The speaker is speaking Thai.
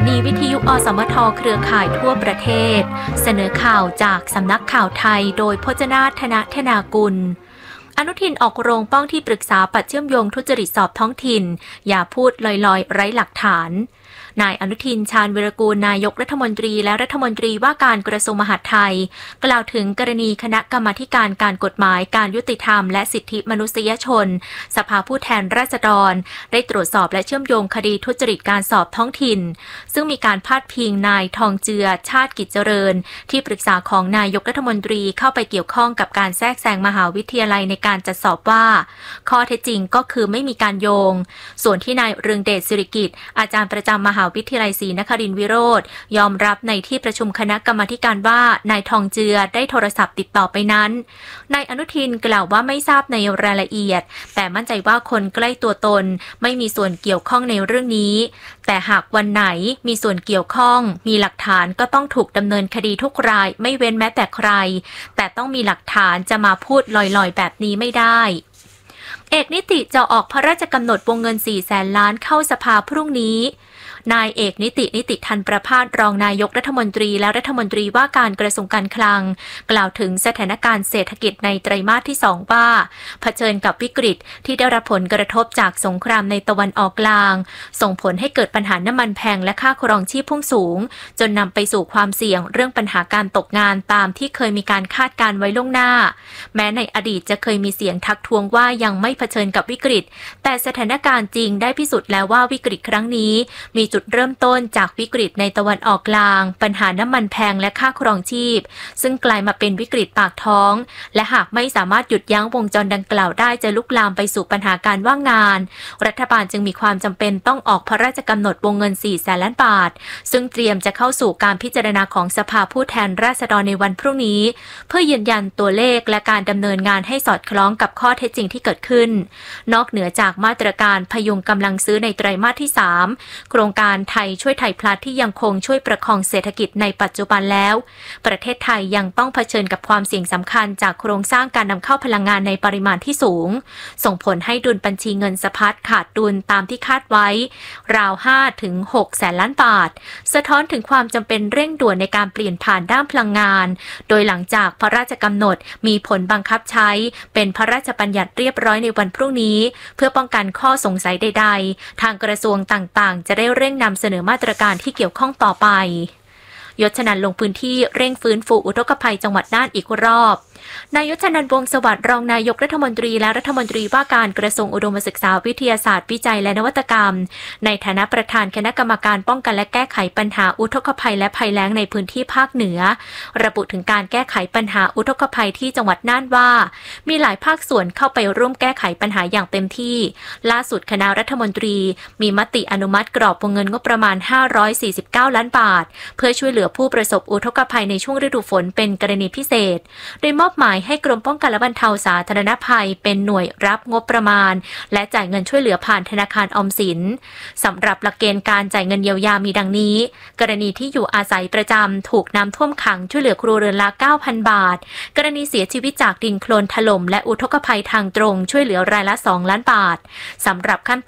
นีวิทยุอสมทเครือข่ายทั่วประเทศเสนอข่าวจากสำนักข่าวไทยโดยพจนาถ ธนากุลอนุทินออกโรงป้องที่ปรึกษาปัดเชื่อมโยงทุจริตสอบท้องถิ่นอย่าพูดลอยๆไร้หลักฐานนายอนุทินชาญวิรากูลนายกรัฐมนตรีและรัฐมนตรีว่าการกระทรวงมหาดไทยกล่าวถึงกรณีคณะกรรมาธิการการกฎหมายการยุติธรรมและสิทธิมนุษยชนสภาผู้แทนราษฎรได้ตรวจสอบและเชื่อมโยงคดีทุจริตการสอบท้องถิ่นซึ่งมีการพาดพิงนายทองเจือชาติกิจเจริญที่ปรึกษาของนายกรัฐมนตรีเข้าไปเกี่ยวข้องกับการแทรกแซงมหาวิทยาลัยในการจัดสอบว่าข้อเท็จจริงก็คือไม่มีการโยงส่วนที่นายเรืองเดชสิริกิจอาจารย์ประจำมหาวิทยาลัยศรีนครินทร์วิโรธยอมรับในที่ประชุมคณะกรรมาธิการว่านายทองเจือได้โทรศัพท์ติดต่อไปนั้นนายอนุทินกล่าวว่าไม่ทราบในรายละเอียดแต่มั่นใจว่าคนใกล้ตัวตนไม่มีส่วนเกี่ยวข้องในเรื่องนี้แต่หากวันไหนมีส่วนเกี่ยวข้องมีหลักฐานก็ต้องถูกดำเนินคดีทุกรายไม่เว้นแม้แต่ใครแต่ต้องมีหลักฐานจะมาพูดลอยๆแบบนี้ไม่ได้เอกนิติจะออกพระราชกำหนดวงเงิน 400,000 ล้านเข้าสภาพรุ่งนี้นายเอกนิติทันประภาสรองนายกรัฐมนตรีและรัฐมนตรีว่าการกระทรวงการคลังกล่าวถึงสถานการณ์เศรษฐกิจในไตรมาสที่2ว่าเผชิญกับวิกฤตที่ได้รับผลกระทบจากสงครามในตะวันออกกลางส่งผลให้เกิดปัญหาน้ำมันแพงและค่าครองชีพพุ่งสูงจนนำไปสู่ความเสี่ยงเรื่องปัญหาการตกงานตามที่เคยมีการคาดการไว้ล่วงหน้าแม้ในอดีตจะเคยมีเสียงทักท้วงว่ายังไม่เผชิญกับวิกฤตแต่สถานการณ์จริงได้พิสูจน์แล้วว่าวิกฤตครั้งนี้มีจุดเริ่มต้นจากวิกฤตในตะวันออกกลางปัญหาน้ำมันแพงและค่าครองชีพซึ่งกลายมาเป็นวิกฤตปากท้องและหากไม่สามารถหยุดยั้งวงจรดังกล่าวได้จะลุกลามไปสู่ปัญหาการว่างงานรัฐบาลจึงมีความจำเป็นต้องออกพระราชกำหนดวงเงิน 400,000 ล้านบาทซึ่งเตรียมจะเข้าสู่การพิจารณาของสภาผู้แทนราษฎรในวันพรุ่งนี้เพื่อยืนยันตัวเลขและการดำเนินงานให้สอดคล้องกับข้อเท็จจริงที่เกิดขึ้นนอกเหนือจากมาตรการพยุงกำลังซื้อในไตรมาสที่3โครงการไทยช่วยไทยพลัสที่ยังคงช่วยประคองเศรษฐกิจในปัจจุบันแล้วประเทศไทยยังต้องเผชิญกับความเสี่ยงสำคัญจากโครงสร้างการนำเข้าพลังงานในปริมาณที่สูงส่งผลให้ดุลบัญชีเงินสะพัดขาดดุลตามที่คาดไว้ราว 5-6 แสนล้านบาทสะท้อนถึงความจำเป็นเร่งด่วนในการเปลี่ยนผ่านด้านพลังงานโดยหลังจากพระราชกำหนดมีผลบังคับใช้เป็นพระราชบัญญัติเรียบร้อยในวันพรุ่งนี้เพื่อป้องกันข้อสงสัยใดๆทางกระทรวงต่างๆจะได้เร่งนำเสนอมาตรการที่เกี่ยวข้องต่อไปยศนันท์ลงพื้นที่เร่งฟื้นฟูอุทกภัยจังหวัดน่านอีกรอบนายยศนันท์วงศ์สวัสดิ์รองนายกรัฐมนตรีและรัฐมนตรีว่าการกระทรวงอุดมศึกษาวิทยาศาสตร์วิจัยและนวัตกรรมในฐานะประธานคณะกรรมการป้องกันและแก้ไขปัญหาอุทกภัยและภัยแล้งในพื้นที่ภาคเหนือระบุถึงการแก้ไขปัญหาอุทกภัยที่จังหวัดน่านว่ามีหลายภาคส่วนเข้าไปร่วมแก้ไขปัญหาอย่างเต็มที่ล่าสุดคณะรัฐมนตรีมีมติอนุมัติกรอบวงเงินงบประมาณ549 ล้านบาทเพื่อช่วยเหลือผู้ประสบอุทกภัยในช่วงฤดูฝนเป็นกรณีพิเศษโดยมอบหมายให้กรมป้องกันและบรรเทาสาธารณภัยเป็นหน่วยรับงบประมาณและจ่ายเงินช่วยเหลือผ่านธนาคารออมสินสำหรับหลักเกณฑ์การจ่ายเงินเยียวยามีดังนี้กรณีที่อยู่อาศัยประจำถูกน้ำท่วมขังช่วยเหลือครัวเรือนละ 9,000 บาทกรณีเสียชีวิตจากดินโคลนถล่มและอุทกภัยทางตรงช่วยเหลือรายละ 2 ล้านบาทสำหรับขั้น